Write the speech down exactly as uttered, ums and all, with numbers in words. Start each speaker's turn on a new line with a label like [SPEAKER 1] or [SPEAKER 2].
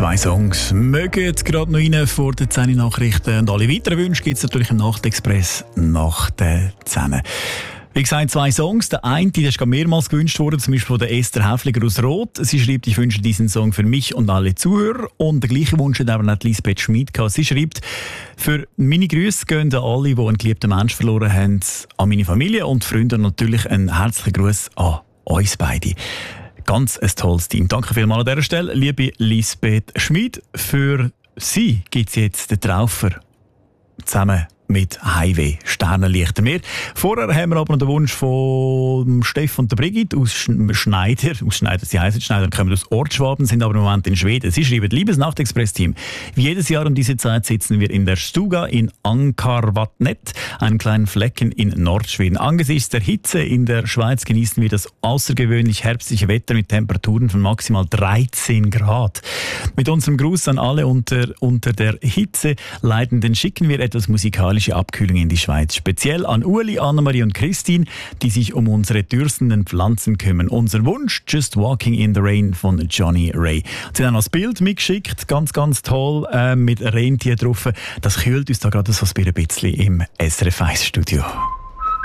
[SPEAKER 1] Zwei Songs mögen gerade noch rein vor den zehn Nachrichten. Und alle weiteren Wünsche gibt es natürlich im Nachtexpress nach den zehn. Wie gesagt, zwei Songs. Der eine, der ist gerade mehrmals gewünscht worden, zum Beispiel von der Esther Häfliger aus Rot. Sie schreibt, ich wünsche diesen Song für mich und alle Zuhörer. Und der gleiche Wunsch hat aber auch Lisbeth Schmid gehabt. Sie schreibt, für meine Grüße gehen an alle, die einen geliebten Menschen verloren haben, an meine Familie und Freunde und natürlich einen herzlichen Gruß an uns beide. Ganz ein tolles Team. Danke vielmals an dieser Stelle, liebe Lisbeth Schmid. Für Sie gibt es jetzt den Traufer zusammen mit Highway Sternenlichter Meer. Vorher haben wir aber noch den Wunsch von Steff und der Brigitte aus Schneider. Aus Schneider, sie heißen Schneider, kommen aus Ortschwaben, sind aber im Moment in Schweden. Sie schreiben, liebes Nachtexpress-Team, wie jedes Jahr um diese Zeit sitzen wir in der Stuga in Ankarvatnet, einem kleinen Flecken in Nordschweden. Angesichts der Hitze in der Schweiz genießen wir das außergewöhnlich herbstliche Wetter mit Temperaturen von maximal dreizehn Grad. Mit unserem Gruß an alle unter, unter der Hitze Leidenden schicken wir etwas musikalische Abkühlung in die Schweiz. Speziell an Uli, Annemarie und Christine, die sich um unsere dürstenden Pflanzen kümmern. Unser Wunsch, Just Walking in the Rain von Johnny Ray. Sie haben noch das Bild mitgeschickt, ganz, ganz toll, äh, mit Rentier drauf. Das kühlt uns da gerade so ein bisschen im S R F eins Studio.